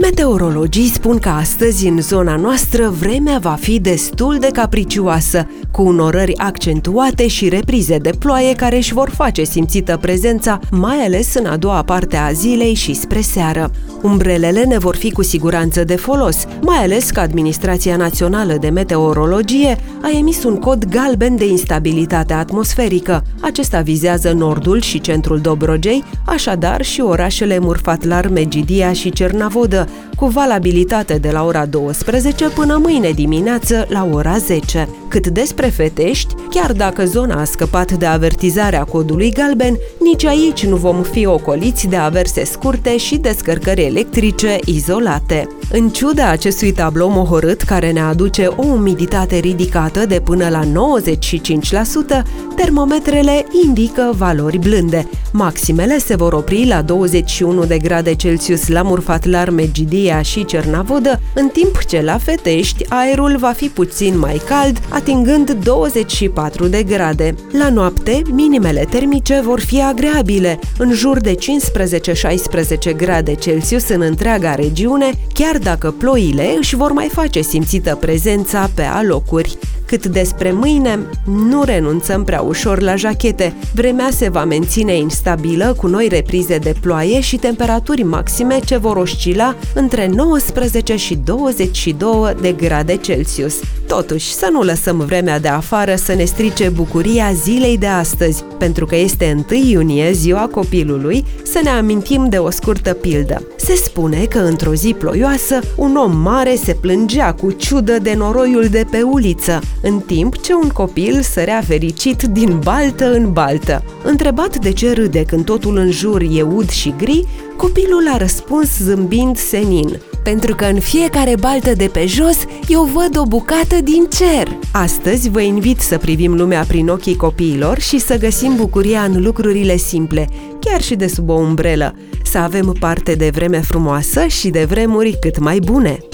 Meteorologii spun că astăzi în zona noastră vremea va fi destul de capricioasă, cu unorări accentuate și reprize de ploaie care își vor face simțită prezența, mai ales în a doua parte a zilei și spre seară. Umbrelele ne vor fi cu siguranță de folos, mai ales că Administrația Națională de Meteorologie a emis un cod galben de instabilitate atmosferică. Acesta vizează nordul și centrul Dobrogei, așadar și orașele Murfatlar, Megidia și Cernavodă, cu valabilitate de la ora 12 până mâine dimineață la ora 10. Cât despre Fetești, chiar dacă zona a scăpat de avertizarea codului galben, nici aici nu vom fi ocoliți de averse scurte și descărcări electrice izolate. În ciuda acestui tablou mohorât care ne aduce o umiditate ridicată de până la 95%, termometrele indică valori blânde. Maximele se vor opri la 21 de grade Celsius la Murfatlar, Megidia și Cernavodă, în timp ce la Fetești aerul va fi puțin mai cald, atingând 24 de grade. La noapte, minimele termice vor fi agreabile, în jur de 15-16 grade Celsius în întreaga regiune, chiar dacă ploile își vor mai face simțită prezența pe alocuri. Cât despre mâine, nu renunțăm prea ușor la jachete. Vremea se va menține instabilă, cu noi reprize de ploaie și temperaturi maxime ce vor oscila între 19 și 22 de grade Celsius. Totuși, să nu lăsăm vremea de afară să ne strice bucuria zilei de astăzi. Pentru că este 1 iunie, ziua copilului, să ne amintim de o scurtă pildă. Se spune că într-o zi ploioasă, un om mare se plângea cu ciudă de noroiul de pe uliță, în timp ce un copil sărea fericit din baltă în baltă. Întrebat de ce râde când totul în jur e ud și gri, copilul a răspuns zâmbind senin: pentru că în fiecare baltă de pe jos eu văd o bucată din cer. Astăzi vă invit să privim lumea prin ochii copiilor și să găsim bucuria în lucrurile simple, chiar și de sub o umbrelă. Să avem parte de vreme frumoasă și de vremuri cât mai bune.